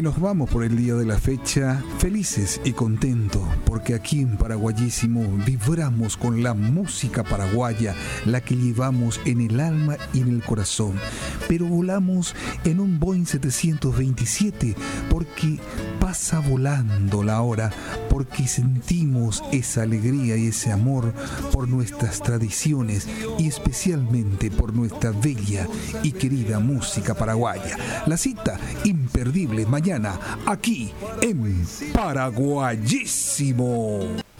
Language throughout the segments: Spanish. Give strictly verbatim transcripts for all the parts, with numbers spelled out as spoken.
nos vamos por el día de la fecha felices y contentos, porque aquí en Paraguayísimo vibramos con la música paraguaya, la que llevamos en el alma y en el corazón. Pero volamos en un Boeing setecientos veintisiete porque pasa volando la hora, porque sentimos esa alegría y ese amor por nuestras tradiciones y especialmente por nuestra bella y querida música paraguaya. La cita imperdible mañana aquí en Paraguayísimo.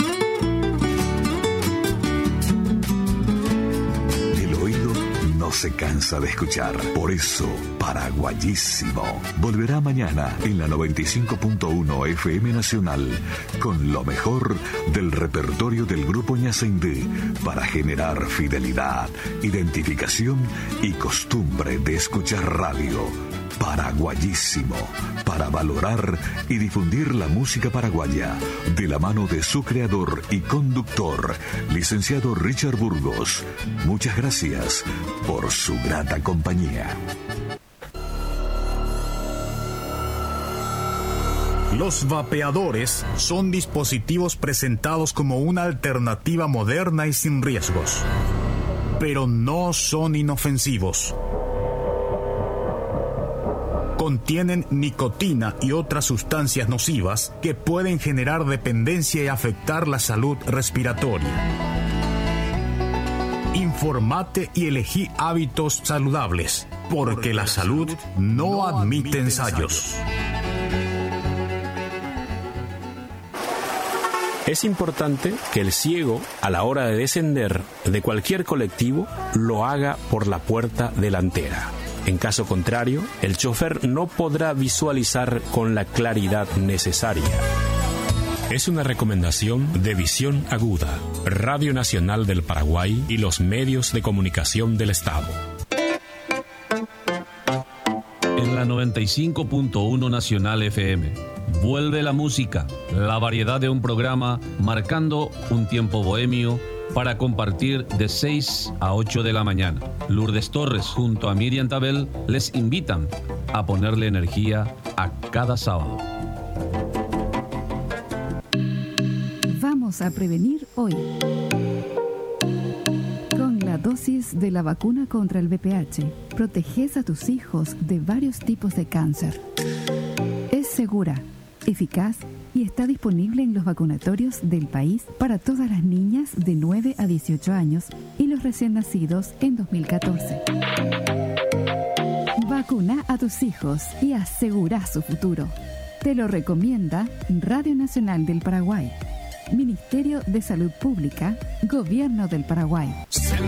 El oído no se cansa de escuchar, por eso Paraguayísimo volverá mañana en la noventa y cinco punto uno F M Nacional con lo mejor del repertorio del Grupo Ñaceindé para generar fidelidad, identificación y costumbre de escuchar radio. Paraguayísimo, para valorar y difundir la música paraguaya, de la mano de su creador y conductor, licenciado Richard Burgos. Muchas gracias por su grata compañía. Los vapeadores son dispositivos presentados como una alternativa moderna y sin riesgos, pero no son inofensivos. Contienen nicotina y otras sustancias nocivas que pueden generar dependencia y afectar la salud respiratoria. Informate y elegí hábitos saludables, porque la salud no admite ensayos. Es importante que el ciego, a la hora de descender de cualquier colectivo, lo haga por la puerta delantera. En caso contrario, el chofer no podrá visualizar con la claridad necesaria. Es una recomendación de Visión Aguda, Radio Nacional del Paraguay y los medios de comunicación del Estado. En la noventa y cinco punto uno Nacional F M, vuelve la música, la variedad de un programa marcando un tiempo bohemio para compartir de seis a ocho de la mañana. Lourdes Torres junto a Miriam Tabel les invitan a ponerle energía a cada sábado. Vamos a prevenir hoy. Con la dosis de la vacuna contra el V I H, proteges a tus hijos de varios tipos de cáncer. Es segura, eficaz y está disponible en los vacunatorios del país para todas las niñas de nueve a dieciocho años y los recién nacidos en dos mil catorce. Vacuna a tus hijos y asegura su futuro. Te lo recomienda Radio Nacional del Paraguay, Ministerio de Salud Pública, Gobierno del Paraguay.